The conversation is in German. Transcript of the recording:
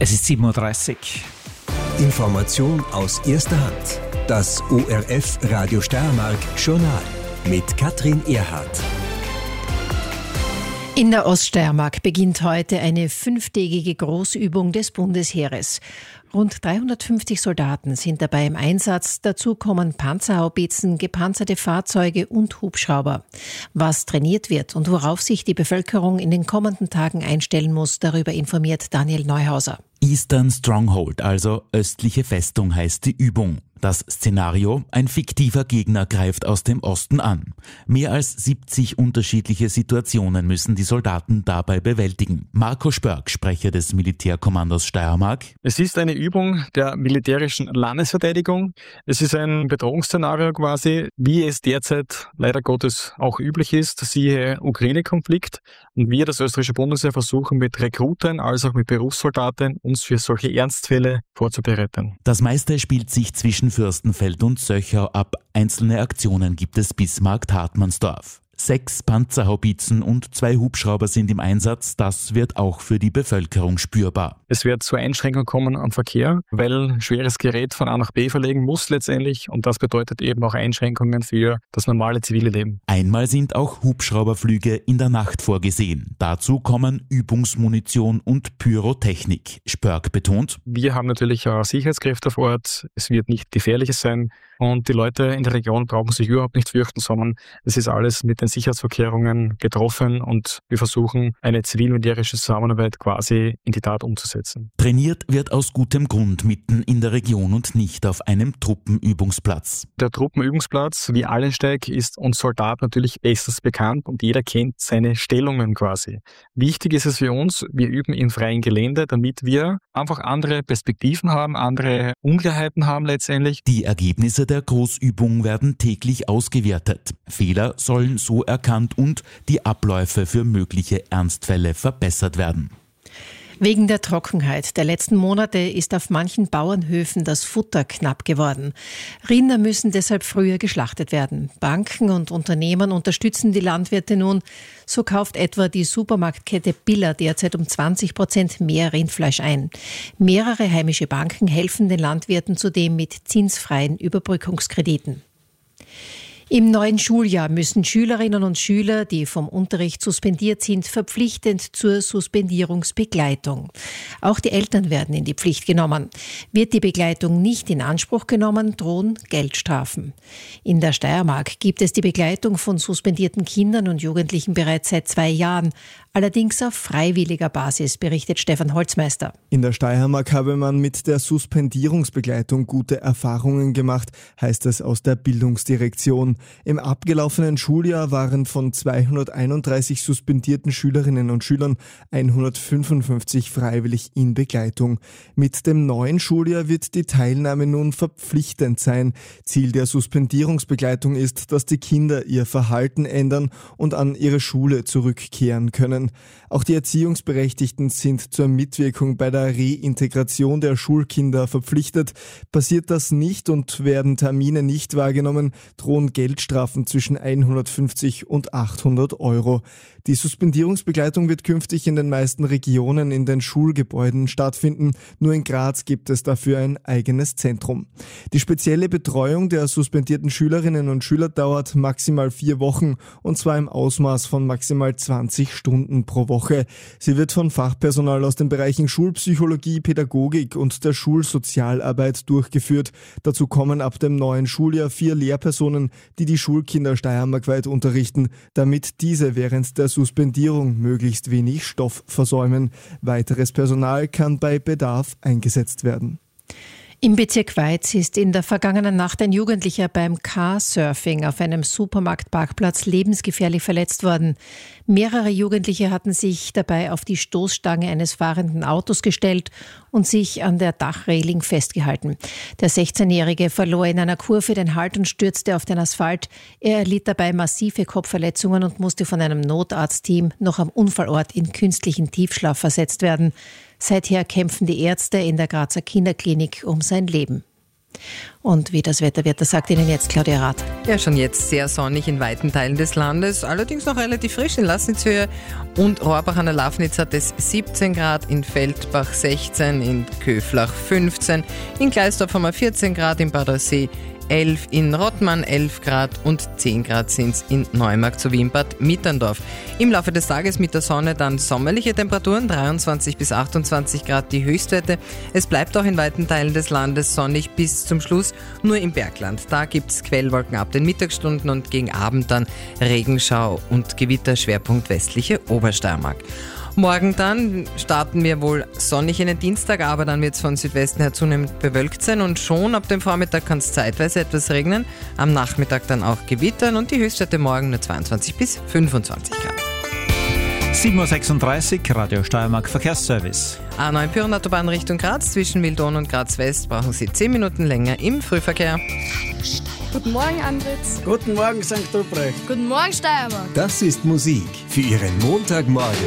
Es ist 7:30 Uhr. Information aus erster Hand. Das ORF Radio Steiermark Journal mit Katrin Erhardt. In der Oststeiermark beginnt heute eine 5-tägige Großübung des Bundesheeres. Rund 350 Soldaten sind dabei im Einsatz. Dazu kommen Panzerhaubitzen, gepanzerte Fahrzeuge und Hubschrauber. Was trainiert wird und worauf sich die Bevölkerung in den kommenden Tagen einstellen muss, darüber informiert Daniel Neuhauser. Eastern Stronghold, also östliche Festung, heißt die Übung. Das Szenario: ein fiktiver Gegner greift aus dem Osten an. Mehr als 70 unterschiedliche Situationen müssen die Soldaten dabei bewältigen. Marco Spörk, Sprecher des Militärkommandos Steiermark. Es ist eine Übung der militärischen Landesverteidigung. Es ist ein Bedrohungsszenario quasi, wie es derzeit leider Gottes auch üblich ist, siehe Ukraine-Konflikt. Und wir, das österreichische Bundesheer, versuchen mit Rekruten als auch mit Berufssoldaten uns für solche Ernstfälle vorzubereiten. Das meiste spielt sich zwischen Fürstenfeld und Söchau ab. Einzelne Aktionen gibt es bis Markt-Hartmannsdorf. 6 Panzerhaubitzen und 2 Hubschrauber sind im Einsatz. Das wird auch für die Bevölkerung spürbar. Es wird zu Einschränkungen kommen am Verkehr, weil schweres Gerät von A nach B verlegen muss letztendlich. Und das bedeutet eben auch Einschränkungen für das normale zivile Leben. Einmal sind auch Hubschrauberflüge in der Nacht vorgesehen. Dazu kommen Übungsmunition und Pyrotechnik. Spörk betont: Wir haben natürlich auch Sicherheitskräfte vor Ort. Es wird nicht gefährliches sein. Und die Leute in der Region brauchen sich überhaupt nicht fürchten, sondern es ist alles mit den Sicherheitsvorkehrungen getroffen und wir versuchen, eine zivil-militärische Zusammenarbeit quasi in die Tat umzusetzen. Trainiert wird aus gutem Grund mitten in der Region und nicht auf einem Truppenübungsplatz. Der Truppenübungsplatz, wie Allensteig, ist uns Soldaten natürlich bestens bekannt und jeder kennt seine Stellungen quasi. Wichtig ist es für uns, wir üben im freien Gelände, damit wir einfach andere Perspektiven haben, andere Unklarheiten haben letztendlich. Die Ergebnisse der Großübung werden täglich ausgewertet. Fehler sollen so erkannt und die Abläufe für mögliche Ernstfälle verbessert werden. Wegen der Trockenheit der letzten Monate ist auf manchen Bauernhöfen das Futter knapp geworden. Rinder müssen deshalb früher geschlachtet werden. Banken und Unternehmen unterstützen die Landwirte nun. So kauft etwa die Supermarktkette Billa derzeit um 20% mehr Rindfleisch ein. Mehrere heimische Banken helfen den Landwirten zudem mit zinsfreien Überbrückungskrediten. Im neuen Schuljahr müssen Schülerinnen und Schüler, die vom Unterricht suspendiert sind, verpflichtend zur Suspendierungsbegleitung. Auch die Eltern werden in die Pflicht genommen. Wird die Begleitung nicht in Anspruch genommen, drohen Geldstrafen. In der Steiermark gibt es die Begleitung von suspendierten Kindern und Jugendlichen bereits seit 2 Jahren. Allerdings auf freiwilliger Basis, berichtet Stefan Holzmeister. In der Steiermark habe man mit der Suspendierungsbegleitung gute Erfahrungen gemacht, heißt es aus der Bildungsdirektion. Im abgelaufenen Schuljahr waren von 231 suspendierten Schülerinnen und Schülern 155 freiwillig in Begleitung. Mit dem neuen Schuljahr wird die Teilnahme nun verpflichtend sein. Ziel der Suspendierungsbegleitung ist, dass die Kinder ihr Verhalten ändern und an ihre Schule zurückkehren können. Auch die Erziehungsberechtigten sind zur Mitwirkung bei der Reintegration der Schulkinder verpflichtet. Passiert das nicht und werden Termine nicht wahrgenommen, drohen Geldstrafen zwischen 150 und 800 Euro. Die Suspendierungsbegleitung wird künftig in den meisten Regionen in den Schulgebäuden stattfinden. Nur in Graz gibt es dafür ein eigenes Zentrum. Die spezielle Betreuung der suspendierten Schülerinnen und Schüler dauert maximal 4 Wochen und zwar im Ausmaß von maximal 20 Stunden pro Woche. Sie wird von Fachpersonal aus den Bereichen Schulpsychologie, Pädagogik und der Schulsozialarbeit durchgeführt. Dazu kommen ab dem neuen Schuljahr 4 Lehrpersonen, die die Schulkinder steiermarkweit unterrichten, damit diese während der Suspendierung möglichst wenig Stoff versäumen. Weiteres Personal kann bei Bedarf eingesetzt werden. Im Bezirk Weiz ist in der vergangenen Nacht ein Jugendlicher beim Car-Surfing auf einem Supermarktparkplatz lebensgefährlich verletzt worden. Mehrere Jugendliche hatten sich dabei auf die Stoßstange eines fahrenden Autos gestellt und sich an der Dachreling festgehalten. Der 16-Jährige verlor in einer Kurve den Halt und stürzte auf den Asphalt. Er erlitt dabei massive Kopfverletzungen und musste von einem Notarztteam noch am Unfallort in künstlichen Tiefschlaf versetzt werden. Seither kämpfen die Ärzte in der Grazer Kinderklinik um sein Leben. Und wie das Wetter wird, das sagt Ihnen jetzt Claudia Rath. Ja, schon jetzt sehr sonnig in weiten Teilen des Landes, allerdings noch relativ frisch in Lassnitzhöhe und Rohrbach an der Lafnitz hat es 17 Grad, in Feldbach 16, in Köflach 15, in Gleisdorf haben wir 14 Grad, in Bad Aussee 11, in Rottmann 11 Grad und 10 Grad sind es in Neumarkt sowie in Bad Mitterndorf. Im Laufe des Tages mit der Sonne dann sommerliche Temperaturen, 23 bis 28 Grad die Höchstwerte. Es bleibt auch in weiten Teilen des Landes sonnig bis zum Schluss, nur im Bergland. Da gibt es Quellwolken ab den Mittagsstunden und gegen Abend dann Regenschau und Gewitter, Schwerpunkt westliche Obersteiermark. Morgen dann starten wir wohl sonnig in den Dienstag, aber dann wird es von Südwesten her zunehmend bewölkt sein und schon ab dem Vormittag kann es zeitweise etwas regnen, am Nachmittag dann auch gewittern und die Höchstwerte morgen nur 22 bis 25 Grad. 7.36 Uhr, Radio Steiermark Verkehrsservice. A9 Pyrenautobahn Richtung Graz, zwischen Wildon und Graz West brauchen Sie 10 Minuten länger im Frühverkehr. Guten Morgen, Andritz. Guten Morgen, St. Ruprecht. Guten Morgen, Steiermark. Das ist Musik für Ihren Montagmorgen.